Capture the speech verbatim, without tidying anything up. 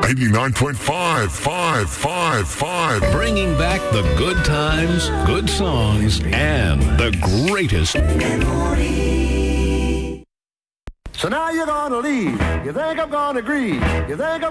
ninety-nine point five, five, five, five. Bringing back the good times, good songs, and the greatest. So now you're gonna leave. You think I'm gonna agree. You think I'm